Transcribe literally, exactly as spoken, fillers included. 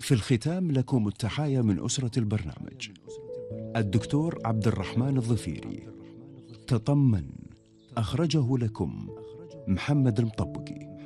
في الختام لكم التحايا من أسرة البرنامج. الدكتور عبد الرحمن الظفيري. تطمن. أخرجه لكم محمد المطبقي.